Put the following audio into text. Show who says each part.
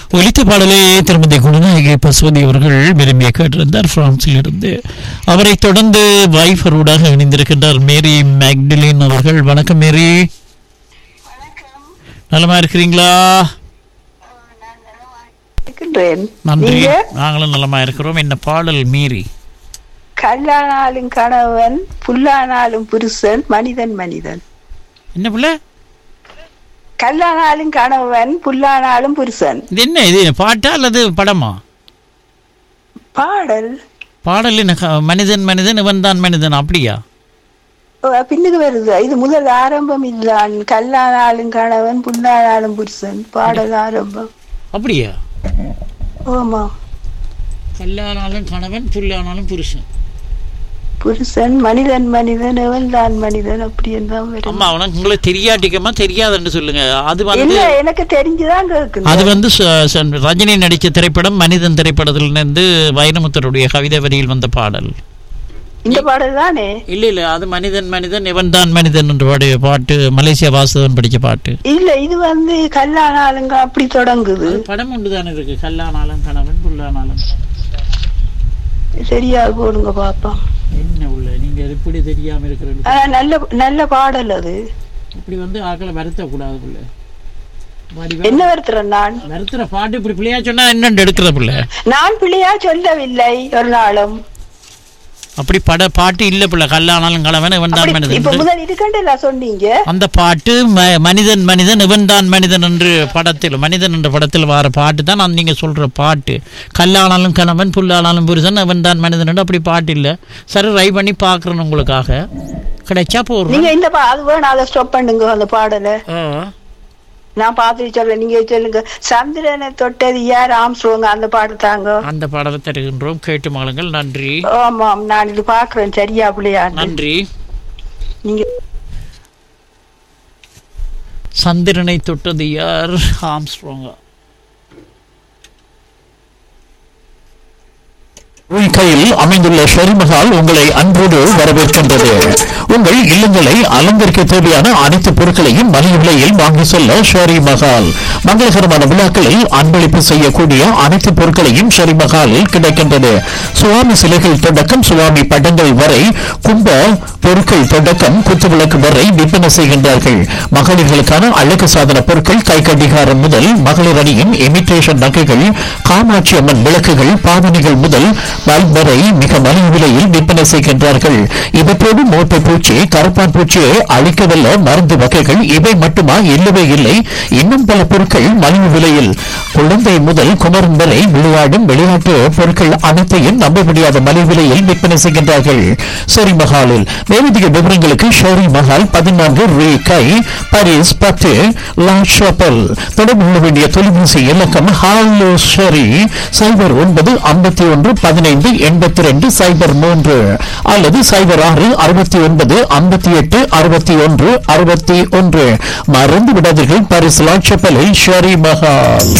Speaker 1: ஒலித்த பாடலை திருமதி குணநாயகி பசுவதி அவர்கள் விரும்பிய கேட்டிருந்தார் பிரான்சில் இருந்து. அவரை தொடர்ந்து வைஃபரோடாக இணைந்திருக்கின்றார் மேரி மேக்டலின் அவர்கள். வணக்கம் மேரி, நலமா இருக்கிறீங்களா? நன்றி, நாங்களும் நலமா இருக்கிறோம். என்ன பாடல் மீறி?
Speaker 2: கல்லானாலும் கணவன் புல்லானாலும் புருஷன் மனிதன் மனிதன்.
Speaker 1: என்ன புள்ள?
Speaker 2: கல்லானாலும் கணவன் புல்லானாலும் புருஷன்.
Speaker 1: இது என்ன, இது பாட்டா அல்லது படமா?
Speaker 2: பாடல்.
Speaker 1: பாடல் என்ன? மனிதன் மனிதன் இவன் தான் மனிதன் அப்படியா?
Speaker 2: பின்னுக்கு வருது. இது முதல் ஆரம்பம் இல்லான். கல்லானாலும் கணவன் புல்லானாலும் புருஷன் பாடல் ஆரம்பம்.
Speaker 1: அப்படியா?
Speaker 2: ஆமா.
Speaker 1: கல்லானாலும் கணவன் புல்லானாலும் புருஷன்
Speaker 2: புருஷன் மனிதன் மனிதன் இவன் தான் மனிதன் அப்படி என்றான்.
Speaker 1: அம்மா உனக்கு உங்களுக்கு தெரியாட்டிக்கமா தெரியாதுன்னு சொல்லுங்க. அது வந்து
Speaker 2: எனக்கு தெரிஞ்சுதான் கேட்கணும்.
Speaker 1: அது வந்து ரஜினி நடிச்ச திரைப்படம் மனிதன் திரைப்படத்திலிருந்து வைரமுத்தருடைய கவிதை வரியில் வந்த பாடல்.
Speaker 2: இந்த பாடல் தானே?
Speaker 1: இல்ல அது மனிதன் மனிதன் இவன் தான் மனிதன் என்று பாட்டு மலேசியா வாசுதன் படிச்ச பாட்டு.
Speaker 2: இல்ல இது வந்து கல்லானாலும் அப்படி தொடங்குது.
Speaker 1: படம் ஒன்று தானே இருக்கு, கல்லானாலும் கணவன் புல்லானாலும்.
Speaker 2: சரியா போடுங்க பாப்பா.
Speaker 1: என்ன உள்ள நீங்க எப்படி தெரியாம இருக்கிறது?
Speaker 2: நல்ல நல்ல பாடல் அது.
Speaker 1: இப்படி வந்து ஆக்களை வருத்த கூடாது புள்ள.
Speaker 2: என்ன வருத்துறேன் நான்?
Speaker 1: வருத்துற பாட்டு இப்படி பிள்ளையா சொன்னா என்னன்னு எடுக்கிற புள்ள.
Speaker 2: நான் பிள்ளையா சொல்லவில்லை ஒரு நாளும்.
Speaker 1: அப்படி பாட்டு இல்ல பிள்ளை. கல்லானாலும் கணவன் இவன் தான் மனிதன்
Speaker 2: சொன்னீங்க.
Speaker 1: அந்த பாட்டு மனிதன் மனிதன் இவன் தான் மனிதன் என்று படத்தில், மனிதன் என்ற படத்தில் வர பாட்டு தான் நான் நீங்க சொல்ற பாட்டு. கல்லானாலும் கணவன் புல்லானாலும் புருஷன் இவன் தான் மனிதன் என்று அப்படி பாட்டு இல்ல. சரி, ட்ரை பண்ணி பாக்குறேன் உங்களுக்காக. கிடைச்சா போறோம்.
Speaker 2: நீங்க இந்த அது வேணும், அதை ஸ்டாப் பண்ணுங்க அந்த பாடலை. நான் பார்த்துட்டு சொல்ல, நீங்க சொல்லுங்க. சந்திரனை தொட்டது யார்? ஆம்ஸ்ட்ராங். அந்த பாட்டு தாங்க. அந்த
Speaker 1: பாடலை தருகின்றோம், கேட்டு மகளுங்கள். நன்றி.
Speaker 2: ஆமாம், நான் இது பாக்குறேன். சரியா பிள்ளையா?
Speaker 1: நன்றி.
Speaker 2: நீங்க
Speaker 1: சந்திரனை தொட்டது யார்? ஆம்ஸ்ட்ராங்கா?
Speaker 3: கையில் அமைந்துள்ள ஷெரிமஹால் உங்களை அன்போடு வரவேற்கின்றது. உங்கள் இல்லங்களை அலங்கரிக்க தேவையான அனைத்து பொருட்களையும் மலிவு விலையில் வாங்கி செல்ல ஷெரிமஹால். மங்களகரமான விழாக்களில் அன்பளிப்பு செய்யக்கூடிய அனைத்து பொருட்களையும் ஷெரிமஹாலில் கிடைக்கின்றது. சுவாமி சிலைகள் தொடக்கம் சுவாமி படங்கள் வரை, கும்ப பொருட்கள் தொடக்கம் குத்துவிளக்கு வரை விற்பனை செய்கின்றார்கள். மகளிர்களுக்கான அழகு சாதன பொருட்கள், கை கடிகாரம் முதல் மகளிர் அணியின் இமிட்டேஷன் நகைகள், காமாட்சி அம்மன் விளக்குகள், பாவனைகள் முதல் பல்ப் வரை மிக மலிவு விலையில் விற்பனை செய்கின்றார்கள். இவற்றோடு மோட்டை பூச்சி, கருப்பான் பூச்சியை அழிக்கவல்ல மருந்து வகைகள் இவை மட்டுமா? இல்லவே இல்லை, இன்னும் பல பொருட்கள் மலிவு விலையில். குழந்தை முதல் குமரன் வரை விளையாடும் விளையாட்டு பொருட்கள் அனைத்தையும் நம்ப முடியாத மலிவு விலையில் விற்பனை செய்கின்றார்கள் ஷெரி மஹாலில். மேலதிக விவரங்களுக்கு ஷெரி மஹால் 14 ரூ கை, பாரிஸ் 10 லா ஷாப்பல். தொடர்பு கொள்ள வேண்டிய தொலைபேசி இலக்கம் ஹாலோ ஷெரி 0911158203 அல்லது 0669586161. மறந்து விடாதீர்கள், பாரிஸ் லா ஷாப்பலில் ஷெரி மஹால்.